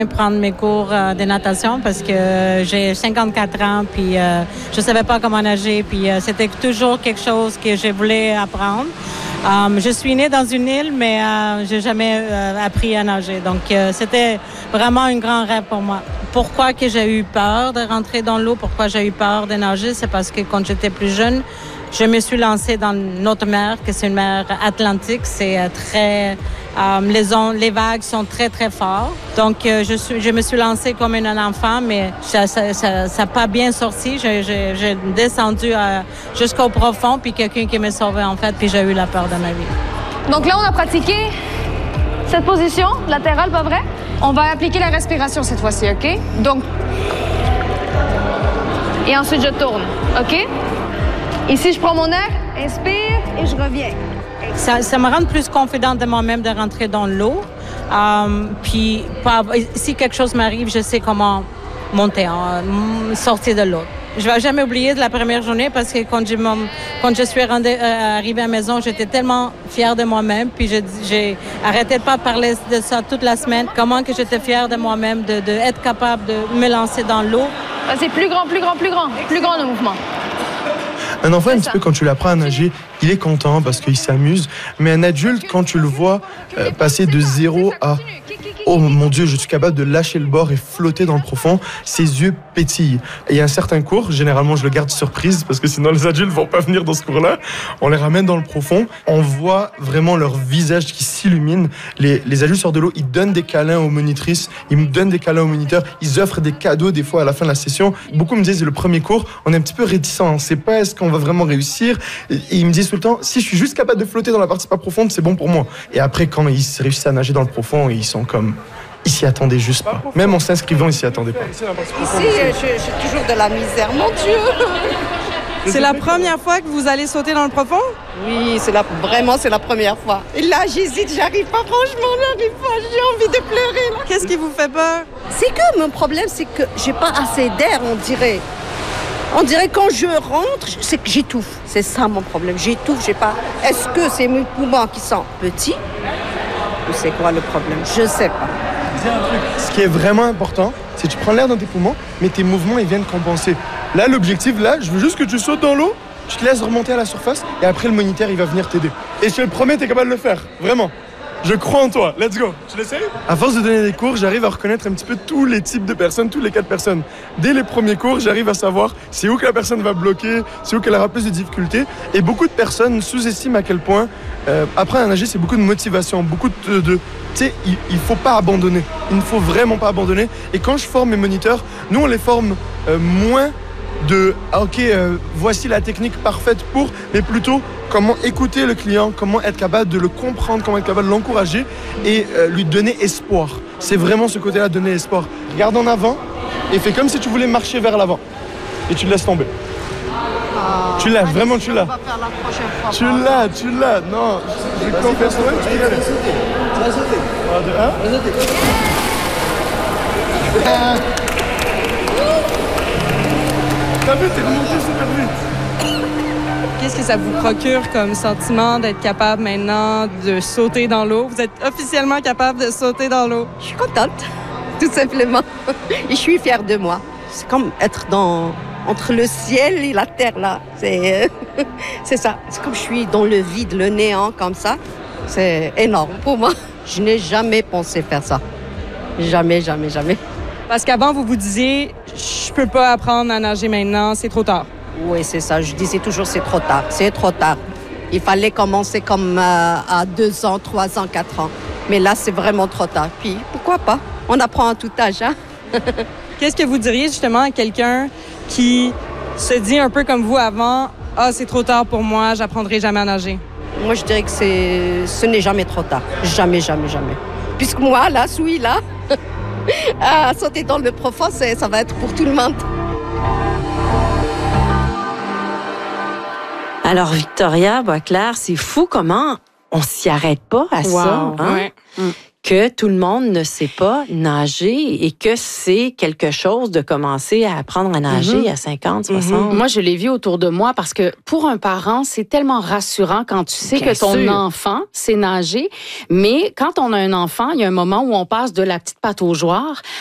prendre mes cours de natation parce que j'ai 54 ans puis je savais pas comment nager puis c'était toujours quelque chose que je voulais apprendre. Je suis née dans une île mais j'ai jamais appris à nager. Donc c'était vraiment un grand rêve pour moi. Pourquoi que j'ai eu peur de rentrer dans l'eau, pourquoi j'ai eu peur de nager, c'est parce que quand j'étais plus jeune, je me suis lancée dans notre mer, que c'est une mer Atlantique. C'est très... les vagues sont très, très fortes. Donc, je me suis lancée comme un enfant, mais ça n'a pas bien sorti. J'ai descendu jusqu'au profond, puis quelqu'un qui m'a sauvée, en fait, puis j'ai eu la peur de ma vie. Donc là, on a pratiqué cette position latérale, pas vrai? On va appliquer la respiration cette fois-ci, OK? Donc, et ensuite, je tourne, OK? Ici, je prends mon air, inspire et je reviens. Ça me rend plus confidente de moi-même de rentrer dans l'eau. Puis, si quelque chose m'arrive, je sais comment monter, sortir de l'eau. Je ne vais jamais oublier de la première journée parce que quand je suis arrivée à la maison, j'étais tellement fière de moi-même. Puis j'ai arrêté de pas parler de ça toute la semaine. Comment que j'étais fière de moi-même, d'être capable de me lancer dans l'eau. C'est plus grand, plus grand, plus grand. Plus grand le mouvement. Un enfant, un petit peu, quand tu l'apprends à nager, il est content parce qu'il s'amuse. Mais un adulte, quand tu le vois passer de 0 à « Oh mon Dieu, je suis capable de lâcher le bord et flotter dans le profond », ses yeux pétillent. Et il y a un certain cours, généralement je le garde surprise parce que sinon les adultes vont pas venir dans ce cours-là. On les ramène dans le profond, on voit vraiment leur visage qui s'illumine. Les adultes sortent de l'eau, ils donnent des câlins aux monitrices, ils donnent des câlins aux moniteurs, ils offrent des cadeaux des fois à la fin de la session. Beaucoup me disent, le premier cours, on est un petit peu réticent, on ne sait pas est-ce qu'on va vraiment réussir. Et ils me disent tout le temps, si je suis juste capable de flotter dans la partie pas profonde, c'est bon pour moi. Et après, quand ils réussissent à nager dans le profond, ils sont comme... Ils s'y attendaient juste pas. Même en s'inscrivant, ils s'y attendaient pas. Ici, j'ai toujours de la misère, mon Dieu. C'est la première fois que vous allez sauter dans le profond? Oui, vraiment, c'est la première fois. Et là, j'hésite, j'arrive pas, franchement, j'arrive pas, j'ai envie de pleurer. Là. Qu'est-ce qui vous fait peur? C'est que mon problème, c'est que j'ai pas assez d'air, on dirait. On dirait quand je rentre, c'est que j'étouffe. C'est ça mon problème, j'étouffe, j'ai pas... Est-ce que c'est mes poumons qui sont petits? Ou c'est quoi le problème? Je sais pas. Ce qui est vraiment important, c'est que tu prends l'air dans tes poumons, mais tes mouvements, ils viennent compenser. Là, l'objectif, je veux juste que tu sautes dans l'eau, tu te laisses remonter à la surface, et après, le moniteur, il va venir t'aider. Et je te le promets, t'es capable de le faire, vraiment. Je crois en toi, let's go. Tu l'essayes? À force de donner des cours, j'arrive à reconnaître un petit peu tous les types de personnes, tous les cas de personnes. Dès les premiers cours, j'arrive à savoir c'est où que la personne va bloquer, c'est où qu'elle aura plus de difficultés. Et beaucoup de personnes sous-estiment à quel point apprendre à nager, c'est beaucoup de motivation, beaucoup de tu sais, il faut pas abandonner. Il ne faut vraiment pas abandonner. Et quand je forme mes moniteurs, nous, on les forme moins de voici la technique parfaite pour, mais plutôt comment écouter le client, comment être capable de le comprendre, comment être capable de l'encourager et lui donner espoir. C'est vraiment ce côté-là, donner espoir. Regarde en avant et fais comme si tu voulais marcher vers l'avant. Et tu le laisses tomber. Tu l'as, vraiment tu l'as. On va faire la prochaine fois. Tu l'as. Non, je confesse. Tu vas sauter. Tu vas sauter. 3, 2, 1. Tu vas sauter. T'as vu, t'es remonté super vite. Qu'est-ce que ça vous procure comme sentiment d'être capable maintenant de sauter dans l'eau? Vous êtes officiellement capable de sauter dans l'eau. Je suis contente, tout simplement. Et je suis fière de moi. C'est comme être entre le ciel et la terre, là. C'est ça. C'est comme je suis dans le vide, le néant, comme ça. C'est énorme pour moi. Je n'ai jamais pensé faire ça. Jamais, jamais, jamais. Parce qu'avant, vous vous disiez, je peux pas apprendre à nager maintenant, c'est trop tard. Oui, c'est ça. Je disais toujours, c'est trop tard. C'est trop tard. Il fallait commencer comme à 2 ans, 3 ans, 4 ans. Mais là, c'est vraiment trop tard. Puis, pourquoi pas? On apprend à tout âge, hein? Qu'est-ce que vous diriez justement à quelqu'un qui se dit un peu comme vous avant, « Ah, c'est trop tard pour moi, j'apprendrai jamais à nager ». Moi, je dirais que ce n'est jamais trop tard. Jamais, jamais, jamais. Puisque moi, là, celui-là, à sauter dans le profond, ça va être pour tout le monde. Alors, Victoria Boisclair, c'est fou comment on s'y arrête pas à ça. Hein? Ouais. que tout le monde ne sait pas nager et que c'est quelque chose de commencer à apprendre à nager à 50, 60. Moi, je l'ai vu autour de moi parce que pour un parent, c'est tellement rassurant quand tu sais que ton enfant sait nager. Mais quand on a un enfant, il y a un moment où on passe de la petite pataugeoire